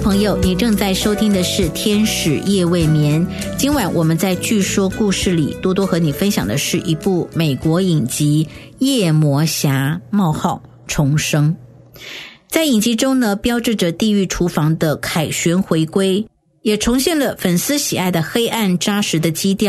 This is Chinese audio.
朋友，你正在收听的是天使夜未眠。今晚我们在据说故事里，多多和你分享的是一部美国影集《夜魔侠：重生》。在影集中呢，标志着地狱厨房的凯旋回归，也重现了粉丝喜爱的黑暗扎实的基调。